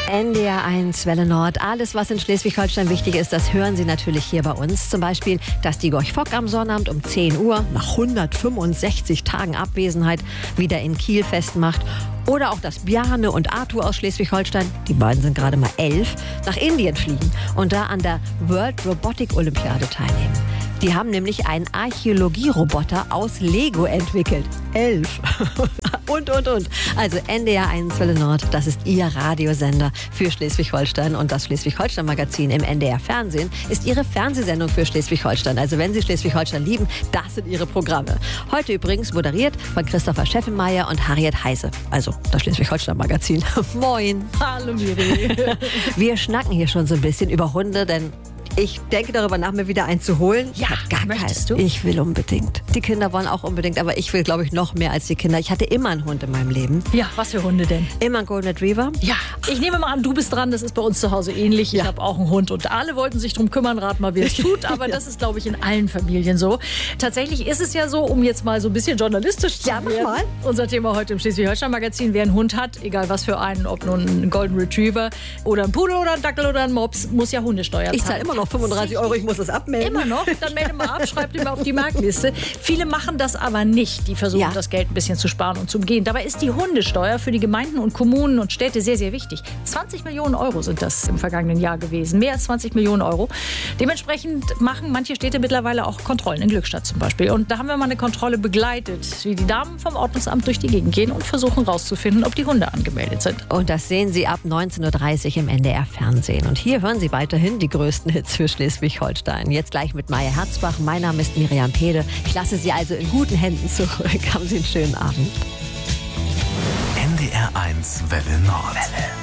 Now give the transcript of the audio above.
NDR1 Welle Nord. Alles, was in Schleswig-Holstein wichtig ist, das hören Sie natürlich hier bei uns. Zum Beispiel, dass die Gorch Fock am Sonnabend um 10 Uhr nach 165 Tagen Abwesenheit wieder in Kiel festmacht. Oder auch, dass Bjarne und Arthur aus Schleswig-Holstein, die beiden sind gerade mal 11, nach Indien fliegen und da an der World Robotic Olympiade teilnehmen. Die haben nämlich einen Archäologieroboter aus Lego entwickelt. 11. Und. Also NDR1 Welle Nord, das ist Ihr Radiosender für Schleswig-Holstein. Und das Schleswig-Holstein-Magazin im NDR-Fernsehen ist Ihre Fernsehsendung für Schleswig-Holstein. Also wenn Sie Schleswig-Holstein lieben, das sind Ihre Programme. Heute übrigens moderiert von Christopher Scheffenmeier und Harriet Heise. Also das Schleswig-Holstein-Magazin. Moin. Hallo Miri. Wir schnacken hier schon so ein bisschen über Hunde, denn ich denke darüber nach, mir wieder einen zu holen. Ja, möchtest du? Ich will unbedingt. Die Kinder wollen auch unbedingt, aber ich will, glaube ich, noch mehr als die Kinder. Ich hatte immer einen Hund in meinem Leben. Ja, was für Hunde denn? Immer einen Golden Retriever. Ja, ich nehme mal an, du bist dran. Das ist bei uns zu Hause ähnlich. Ich habe auch einen Hund und alle wollten sich drum kümmern. Rat mal, wie es tut. Aber das ist, glaube ich, in allen Familien so. Tatsächlich ist es ja so, um jetzt mal so ein bisschen journalistisch zu werden. Mal. Unser Thema heute im Schleswig-Holstein-Magazin. Wer einen Hund hat, egal was für einen, ob nun ein Golden Retriever oder ein Pudel oder ein Dackel oder ein Mops, muss ja Hundesteuer zahlen. Ich zahle immer noch 35 €. Ich muss das abmelden. Immer noch? Dann melde mal ab, schreibt immer auf die Marktliste. Viele machen das aber nicht. Die versuchen, das Geld ein bisschen zu sparen und zu umgehen. Dabei ist die Hundesteuer für die Gemeinden und Kommunen und Städte sehr, sehr wichtig. 20 Millionen € sind das im vergangenen Jahr gewesen. Mehr als 20 Millionen €. Dementsprechend machen manche Städte mittlerweile auch Kontrollen, in Glückstadt zum Beispiel. Und da haben wir mal eine Kontrolle begleitet, wie die Damen vom Ordnungsamt durch die Gegend gehen und versuchen rauszufinden, ob die Hunde angemeldet sind. Und das sehen Sie ab 19:30 Uhr im NDR-Fernsehen. Und hier hören Sie weiterhin die größten Hits für Schleswig-Holstein. Jetzt gleich mit Maya Herzbach. Mein Name ist Miriam Pede. Ich lasse Sie also in guten Händen zurück. Haben Sie einen schönen Abend. NDR1 Welle Nord.